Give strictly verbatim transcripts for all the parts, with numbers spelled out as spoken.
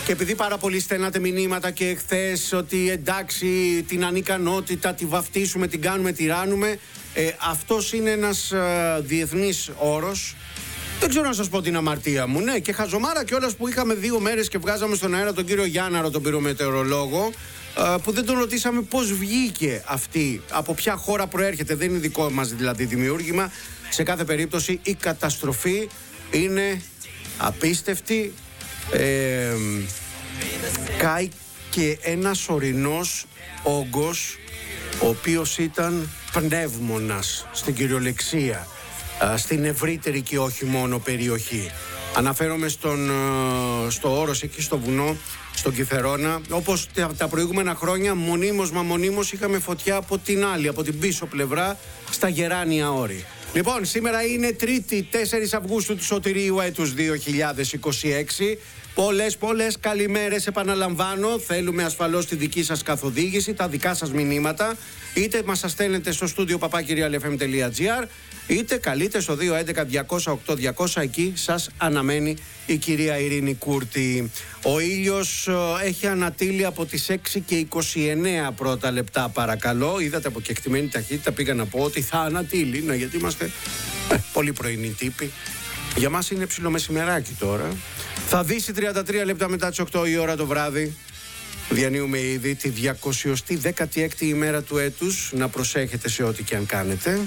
Και επειδή πάρα πολύ στέλνατε μηνύματα και εχθές ότι εντάξει την ανικανότητα τη βαφτίσουμε, την κάνουμε, τη ράνουμε, ε, αυτός είναι ένας ε, διεθνής όρος. Δεν ξέρω να σας πω την αμαρτία μου, ναι, και χαζομάρα κιόλας που είχαμε δύο μέρες και βγάζαμε στον αέρα τον κύριο Γιάνναρο, τον πυρομετεωρολόγο, που δεν τον ρωτήσαμε πώς βγήκε αυτή, από ποια χώρα προέρχεται. Δεν είναι δικό μας δηλαδή δημιούργημα. Σε κάθε περίπτωση η καταστροφή είναι απίστευτη. ε, Κάει και ένας ορεινός όγκος, ο οποίος ήταν πνεύμονας στην κυριολεξία, στην ευρύτερη και όχι μόνο περιοχή. Αναφέρομαι στον, στο Όρος, εκεί στο βουνό, στον Κιθερώνα. Όπως τα προηγούμενα χρόνια, μονίμως μα μονίμως είχαμε φωτιά από την άλλη, από την πίσω πλευρά, στα Γεράνια Όρη. Λοιπόν, σήμερα είναι Τρίτη, τέσσερις Αυγούστου του Σωτηρίου έτους δύο χιλιάδες είκοσι έξι. Πολλές, πολλές καλημέρες, επαναλαμβάνω. Θέλουμε ασφαλώς τη δική σας καθοδήγηση, τα δικά σας μηνύματα. Είτε μας τα στέλνετε στο στούντιο παπάκυριαλ εφ εμ τελεία τζι άρ, είτε καλείτε στο δύο έντεκα διακόσια οκτώ διακόσια. Εκεί σας αναμένει η κυρία Ειρήνη Κούρτη. Ο ήλιος ε, έχει ανατείλει από τις έξι και είκοσι εννέα πρώτα λεπτά, παρακαλώ. Είδατε από κεκτημένη ταχύτητα, πήγα να πω ότι θα ανατείλει. Ναι, γιατί είμαστε ε, πολύ πρωινοί τύποι. Για μας είναι ψιλομεσημεράκι τώρα. Θα δύσει τριάντα τρία λεπτά μετά τις οκτώ η ώρα το βράδυ. Διανύουμε ήδη τη διακόσιη δέκατη έκτη ημέρα του έτους. Να προσέχετε σε ό,τι και αν κάνετε.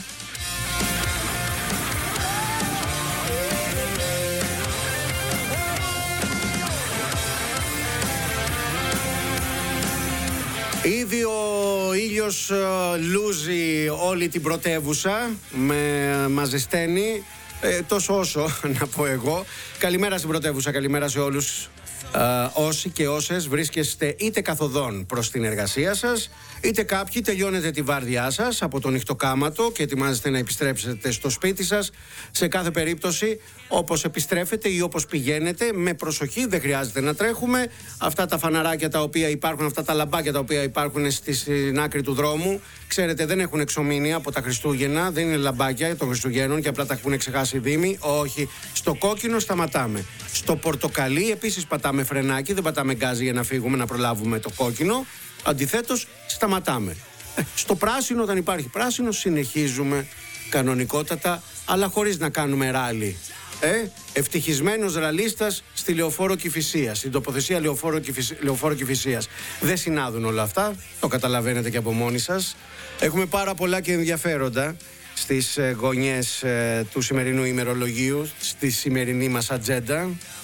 Ήδη ο ήλιος uh, λούζει όλη την πρωτεύουσα, με, μας ζεσταίνει, ε, τόσο όσο να πω εγώ. Καλημέρα στην πρωτεύουσα, καλημέρα σε όλους uh, όσοι και όσες βρίσκεστε είτε καθοδόν προς την εργασία σας, είτε κάποιοι τελειώνετε τη βάρδιά σας από το νυχτοκάματο και ετοιμάζεστε να επιστρέψετε στο σπίτι σας. Σε κάθε περίπτωση, όπως επιστρέφετε ή όπως πηγαίνετε, με προσοχή, δεν χρειάζεται να τρέχουμε. Αυτά τα φαναράκια τα οποία υπάρχουν, αυτά τα λαμπάκια τα οποία υπάρχουν στην άκρη του δρόμου, ξέρετε, δεν έχουν εξομείνει από τα Χριστούγεννα, δεν είναι λαμπάκια των Χριστουγέννων και απλά τα έχουν ξεχάσει οι Δήμοι. Όχι. Στο κόκκινο σταματάμε. Στο πορτοκαλί επίσης πατάμε φρενάκι, δεν πατάμε γκάζι για να φύγουμε, να προλάβουμε το κόκκινο. Αντιθέτως, σταματάμε. Ε, στο πράσινο, όταν υπάρχει πράσινο, συνεχίζουμε κανονικότατα, αλλά χωρίς να κάνουμε ράλι. Ε, ευτυχισμένος ραλίστας στη Λεωφόρο Κηφισίας, στην τοποθεσία Λεωφόρο, Κηφισ... Λεωφόρο Κηφισίας. Δεν συνάδουν όλα αυτά, το καταλαβαίνετε και από μόνοι σας. Έχουμε πάρα πολλά και ενδιαφέροντα στις γωνιές ε, του σημερινού ημερολογίου, στη σημερινή μας ατζέντα.